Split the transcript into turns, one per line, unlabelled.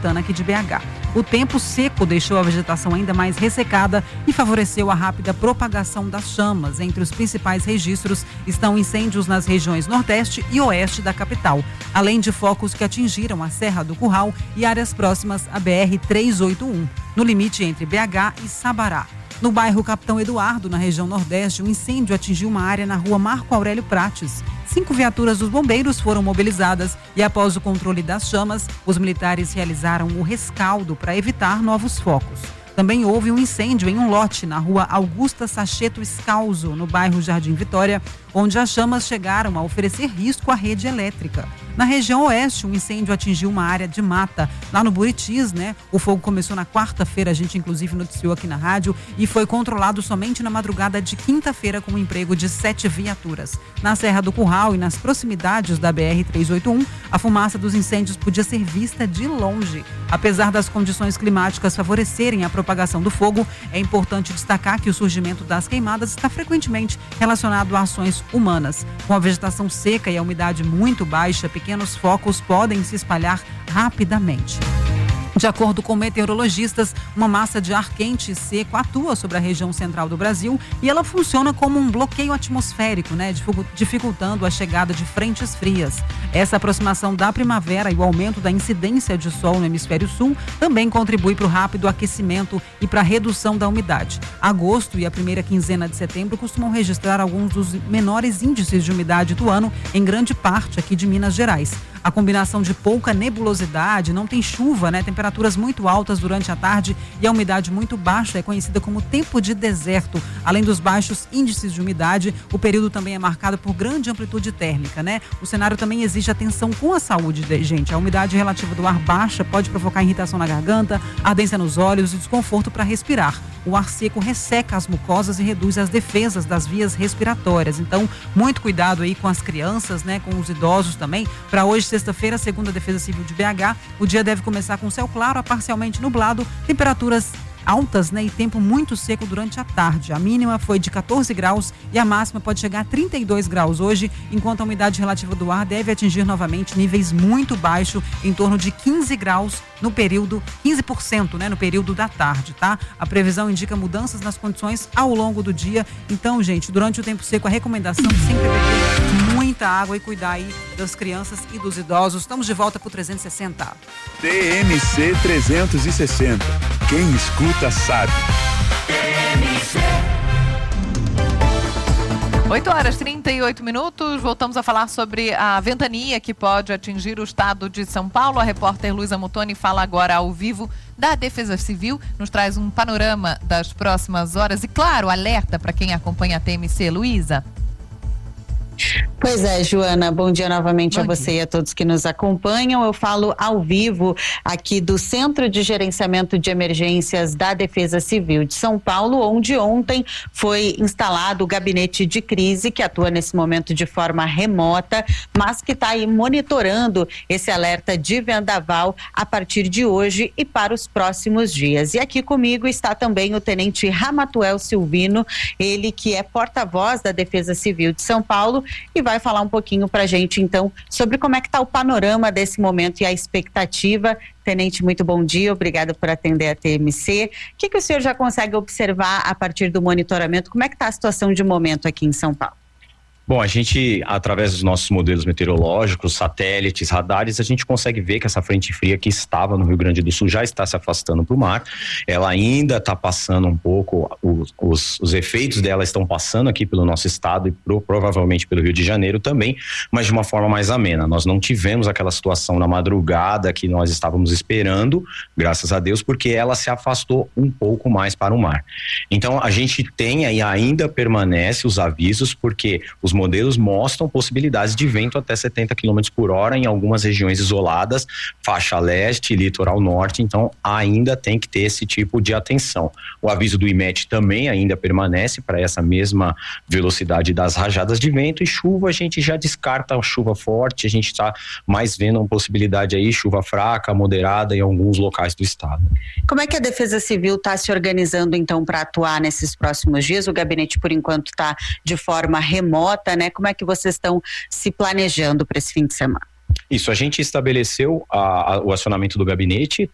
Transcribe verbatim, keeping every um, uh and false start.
metropolitana aqui de B H. O tempo seco deixou a vegetação ainda mais ressecada e favoreceu a rápida propagação das chamas. Entre os principais registros estão incêndios nas regiões nordeste e oeste da capital, além de focos que atingiram a Serra do Curral e áreas próximas à B R trezentos e oitenta e um, no limite entre B H e Sabará. No bairro Capitão Eduardo, na região nordeste, um incêndio atingiu uma área na rua Marco Aurélio Prates. Cinco viaturas dos bombeiros foram mobilizadas e, após o controle das chamas, os militares realizaram o rescaldo para evitar novos focos. Também houve um incêndio em um lote na rua Augusta Sacheto Escalzo, no bairro Jardim Vitória, onde as chamas chegaram a oferecer risco à rede elétrica. Na região oeste, um incêndio atingiu uma área de mata, lá no Buritis, né? O fogo começou na quarta-feira, a gente inclusive noticiou aqui na rádio, e foi controlado somente na madrugada de quinta-feira com o emprego de sete viaturas. Na Serra do Curral e nas proximidades da B R trezentos e oitenta e um, a fumaça dos incêndios podia ser vista de longe. Apesar das condições climáticas favorecerem a propagação do fogo, é importante destacar que o surgimento das queimadas está frequentemente relacionado a ações humanas. Com a vegetação seca e a umidade muito baixa, pequenos focos podem se espalhar rapidamente. De acordo com meteorologistas, uma massa de ar quente e seco atua sobre a região central do Brasil e ela funciona como um bloqueio atmosférico, né, dificultando a chegada de frentes frias. Essa aproximação da primavera e o aumento da incidência de sol no hemisfério sul também contribui para o rápido aquecimento e para a redução da umidade. Agosto e a primeira quinzena de setembro costumam registrar alguns dos menores índices de umidade do ano em grande parte aqui de Minas Gerais. A combinação de pouca nebulosidade, não tem chuva, né? Temperaturas muito altas durante a tarde e a umidade muito baixa é conhecida como tempo de deserto. Além dos baixos índices de umidade, o período também é marcado por grande amplitude térmica, né? O cenário também exige atenção com a saúde, gente. A umidade relativa do ar baixa pode provocar irritação na garganta, ardência nos olhos e desconforto para respirar. O ar seco resseca as mucosas e reduz as defesas das vias respiratórias. Então, muito cuidado aí com as crianças, né? Com os idosos também. Para hoje, sexta-feira, segundo a Defesa Civil de B H, o dia deve começar com céu claro a parcialmente nublado, temperaturas altas, né, e tempo muito seco durante a tarde. A mínima foi de quatorze graus e a máxima pode chegar a trinta e dois graus hoje, enquanto a umidade relativa do ar deve atingir novamente níveis muito baixos, em torno de quinze graus no período, quinze por cento, né, no período da tarde, tá? A previsão indica mudanças nas condições ao longo do dia. Então, gente, durante o tempo seco, a recomendação é sempre beber muita água e cuidar aí das crianças e dos idosos. Estamos de volta pro trezentos e sessenta.
T M C trezentos e sessenta. Quem escuta sabe.
oito horas e trinta e oito minutos, voltamos a falar sobre a ventania que pode atingir o estado de São Paulo. A repórter Luísa Mutoni fala agora ao vivo da Defesa Civil, nos traz um panorama das próximas horas e, claro, alerta para quem acompanha a T M C. Luísa.
Pois é, Joana, bom dia novamente
bom
a você
dia.
E a todos que nos acompanham. Eu falo ao vivo aqui do Centro de Gerenciamento de Emergências da Defesa Civil de São Paulo, onde ontem foi instalado o gabinete de crise, que atua nesse momento de forma remota, mas que está aí monitorando esse alerta de vendaval a partir de hoje e para os próximos dias. E aqui comigo está também o Tenente Ramatuel Silvino, ele que é porta-voz da Defesa Civil de São Paulo, e vai falar um pouquinho para a gente, então, sobre como é que está o panorama desse momento e a expectativa. Tenente, muito bom dia, obrigada por atender a T M C. O que, que o senhor já consegue observar a partir do monitoramento? Como é que está a situação de momento aqui em São Paulo?
Bom, a gente, através dos nossos modelos meteorológicos, satélites, radares, a gente consegue ver que essa frente fria que estava no Rio Grande do Sul já está se afastando para o mar. Ela ainda está passando um pouco, os, os, os efeitos dela estão passando aqui pelo nosso estado e pro, provavelmente pelo Rio de Janeiro também, mas de uma forma mais amena. Nós não tivemos aquela situação na madrugada que nós estávamos esperando, graças a Deus, porque ela se afastou um pouco mais para o mar. Então, a gente tem e ainda permanece os avisos, porque os modelos mostram possibilidades de vento até setenta quilômetros por hora em algumas regiões isoladas, faixa leste, litoral norte, então ainda tem que ter esse tipo de atenção. O aviso do I M E T também ainda permanece para essa mesma velocidade das rajadas de vento, e chuva a gente já descarta a chuva forte, a gente está mais vendo uma possibilidade aí, chuva fraca, moderada em alguns locais do estado.
Como é que a Defesa Civil está se organizando então para atuar nesses próximos dias? O gabinete por enquanto está de forma remota, né? Como é que vocês estão se planejando para esse fim de semana?
Isso, a gente estabeleceu a, a, o acionamento do gabinete